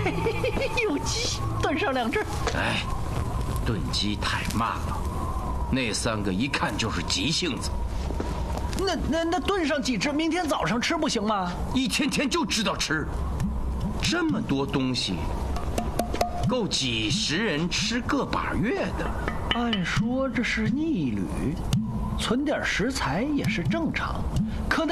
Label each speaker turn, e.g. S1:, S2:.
S1: 有鸡，炖上2只。
S2: 哎，炖鸡太慢了，那3个一看就是急性子。
S1: 那炖上几只，明天早上吃不行吗？
S2: 一天天就知道吃，这么多东西，够几10人吃个把月的。
S1: 按说这是逆旅，存点食材也是正常，可那